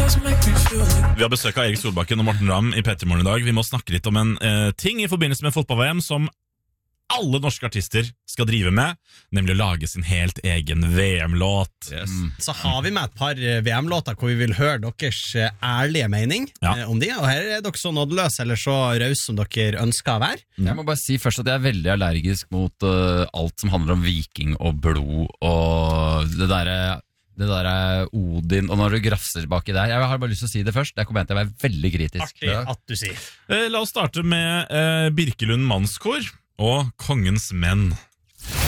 Vi har besøk av Erik Solbakken og Morten Ramm i P3 Morgen i dag. Vi må snakke litt om en ting i forbindelse med fotball-VM som alle norske artister skal drive med, nemlig å lage sin helt egen VM-låt. Yes. Så har vi med et par VM-låter hvor vi vil høre deres ærlige mening om de, og her er dere så nådeløse eller så raus som dere ønsker å være. Jeg må bare si først at jeg er veldig allergisk mot alt som handler om viking og blod og det der Odin, og når du grafser bak i der. Jeg har bare lyst til å si det først, der kommer jeg til å være veldig kritisk. Artig at du sier. La oss starte med Birkelund Mannskor og Kongens Menn.